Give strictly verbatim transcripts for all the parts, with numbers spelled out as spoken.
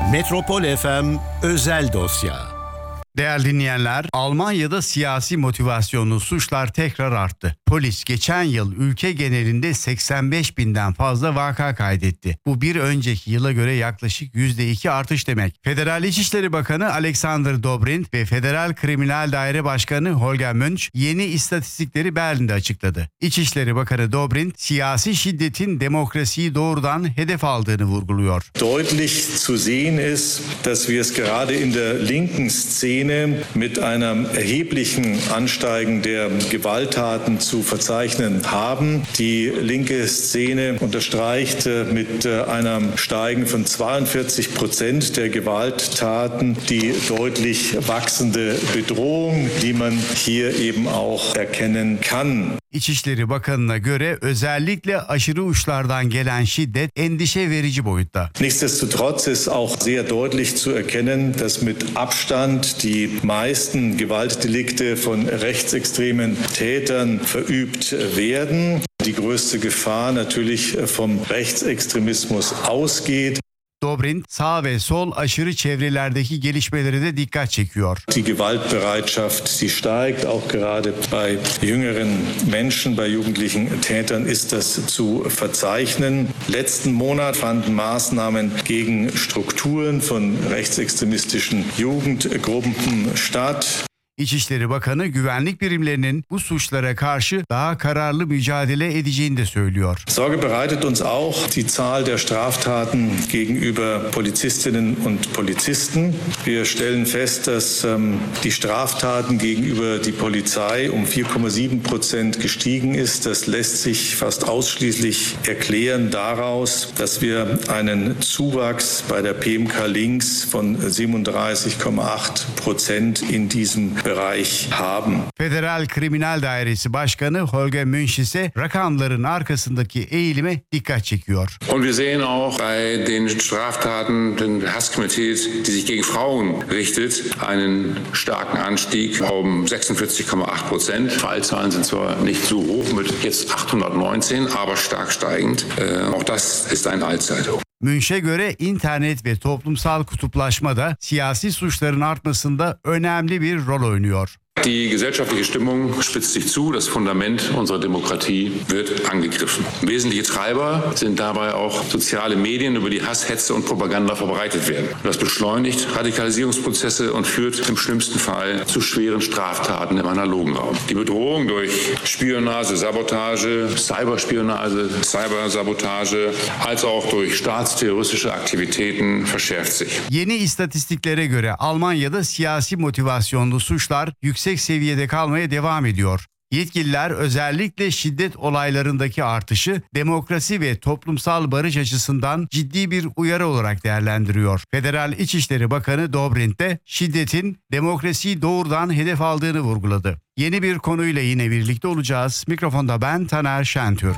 Metropol F M Özel Dosya. Değerli dinleyenler, Almanya'da siyasi motivasyonlu suçlar tekrar arttı. Polis geçen yıl ülke genelinde seksen beş binden fazla vaka kaydetti. Bu bir önceki yıla göre yaklaşık yüzde iki artış demek. Federal İçişleri Bakanı Alexander Dobrindt ve Federal Kriminal Daire Başkanı Holger Münch yeni istatistikleri Berlin'de açıkladı. İçişleri Bakanı Dobrindt, siyasi şiddetin demokrasiyi doğrudan hedef aldığını vurguluyor. Deutlich zu sehen ist, dass wir es gerade in der linken Szene mit einem erheblichen Ansteigen der Gewalttaten zu verzeichnen haben. Die linke Szene unterstreicht mit einem Steigen von zweiundvierzig Prozent der Gewalttaten die deutlich wachsende Bedrohung, die man hier eben auch erkennen kann. İçişleri Bakanı'na göre özellikle aşırı uçlardan gelen şiddet endişe verici boyutta. Nichtsdestotrotz ist auch sehr deutlich zu erkennen, dass mit Abstand die meisten Gewaltdelikte von rechtsextremen Tätern verübt werden. Die größte Gefahr natürlich vom Rechtsextremismus ausgeht. Dobrindt sağ ve sol aşırı çevrelerdeki gelişmelere de dikkat çekiyor. Die Gewaltbereitschaft, sie steigt, auch gerade bei jüngeren Menschen, bei jugendlichen Tätern ist das zu verzeichnen. Letzten Monat fanden Maßnahmen gegen Strukturen von rechtsextremistischen Jugendgruppen statt. İçişleri Bakanı güvenlik birimlerinin bu suçlara karşı daha kararlı mücadele edeceğini de söylüyor. Sorge bereitet uns auch die Zahl der Straftaten gegenüber Polizistinnen und Polizisten. Wir stellen fest, dass ähm, die Straftaten gegenüber die Polizei um vier Komma sieben Prozent gestiegen ist. Das lässt sich fast ausschließlich erklären daraus, dass wir einen Zuwachs bei der P M K Links von siebenunddreißig Komma acht Prozent in diesem Bereich haben. Federal Kriminal Dairesi Başkanı Holger Münch ise rakamların arkasındaki eğilime dikkat çekiyor. Und wir sehen auch bei den Straftaten, den Hasskriminalität, die sich gegen Frauen richtet, einen starken Anstieg um sechsundvierzig Komma acht Prozent. Fallzahlen sind zwar nicht so hoch mit jetzt achthundertneunzehn, aber stark steigend. Äh, auch das ist ein Allzeithoch. Münch'e göre internet ve toplumsal kutuplaşma da siyasi suçların artmasında önemli bir rol oynuyor. Die gesellschaftliche Stimmung spitzt sich zu, das Fundament unserer Demokratie wird angegriffen. Wesentliche Treiber sind dabei auch soziale Medien, über die Hass, Hetze und Propaganda verbreitet werden. Das beschleunigt Radikalisierungsprozesse und führt im schlimmsten Fall zu schweren Straftaten im analogen Raum. Die Bedrohung durch Spionage, Sabotage, Cyberspionage, Cybersabotage, als auch durch staatsterroristische Aktivitäten verschärft sich. Yeni istatistiklere göre Almanya'da siyasi motivasyonlu suçlar yüksek seviyede kalmaya devam ediyor. Yetkililer özellikle şiddet olaylarındaki artışı demokrasi ve toplumsal barış açısından ciddi bir uyarı olarak değerlendiriyor. Federal İçişleri Bakanı Dobrindt de şiddetin demokrasiyi doğrudan hedef aldığını vurguladı. Yeni bir konuyla yine birlikte olacağız. Mikrofonda ben Taner Şentürk.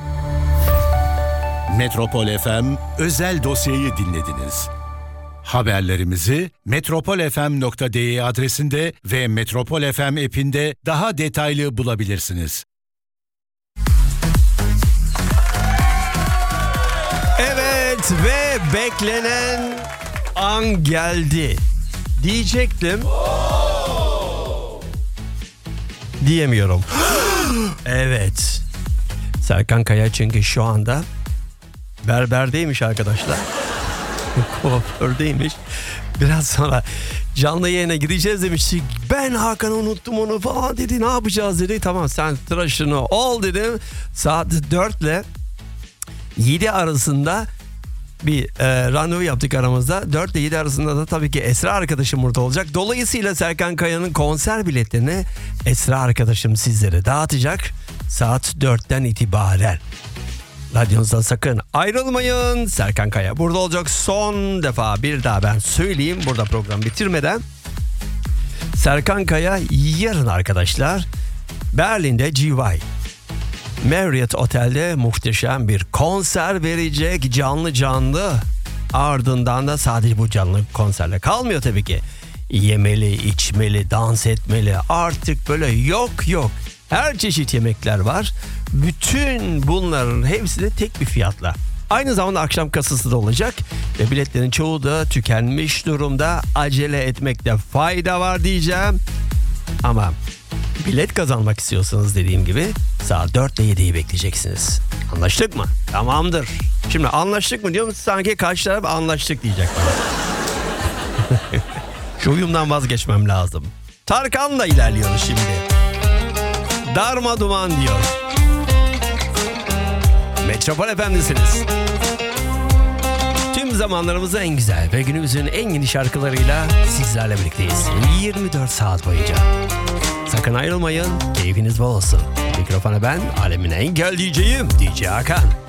Metropol F M Özel Dosya'yı dinlediniz. Haberlerimizi metropol f m nokta d e adresinde ve Metropol F M app'inde daha detaylı bulabilirsiniz. Evet ve beklenen an geldi. Diyecektim. Diyemiyorum. Evet. Serkan Kaya çünkü şu anda berberdeymiş arkadaşlar. Kuafördeymiş. Biraz sonra canlı yayına gireceğiz demiştik. Ben Hakan'ı unuttum onu falan dedi. Ne yapacağız dedi. Tamam sen tıraşını ol dedim. Saat dört ile yedi arasında bir e, randevu yaptık aramızda. dört ile yedi arasında da tabii ki Esra arkadaşım burada olacak. Dolayısıyla Serkan Kaya'nın konser biletlerini Esra arkadaşım sizlere dağıtacak. Saat dörtten itibaren. Radyonuzdan sakın ayrılmayın. Serkan Kaya burada olacak son defa, bir daha ben söyleyeyim burada program bitirmeden. Serkan Kaya yarın arkadaşlar Berlin'de G Y Marriott Otel'de muhteşem bir konser verecek, canlı canlı. Ardından da sadece bu canlı konserle kalmıyor tabii ki. Yemeli, içmeli, dans etmeli, artık böyle yok yok. Her çeşit yemekler var. Bütün bunların hepsi de tek bir fiyatla. Aynı zamanda akşam kasası da olacak. Ve biletlerin çoğu da tükenmiş durumda. Acele etmekte fayda var diyeceğim. Ama bilet kazanmak istiyorsanız dediğim gibi saat dört ile yediyi bekleyeceksiniz. Anlaştık mı? Tamamdır. Şimdi anlaştık mı diyorum, sanki karşı taraf anlaştık diyecek bana. Şu uyumdan vazgeçmem lazım. Tarkan'la ilerliyoruz şimdi. Darma duman diyor. Metropol Efendisiniz. Tüm zamanlarımızın en güzel ve günümüzün en yeni şarkılarıyla sizlerle birlikteyiz. yirmi dört saat boyunca. Sakın ayrılmayın, keyfiniz bol olsun. Mikrofona ben, alemin en gel D J'yim, D J Hakan.